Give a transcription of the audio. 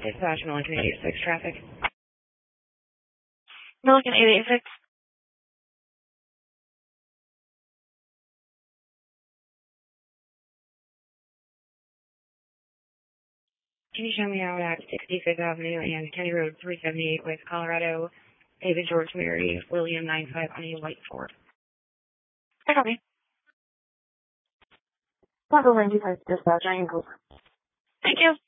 Dispatch, Milliken 886 traffic. Milliken 886. Can you show me out at 65th Avenue and County Road 378 West Colorado, David George Mary, William 95 on a white Ford? I copy. Bravo 95 Dispatch, I am over. Thank you.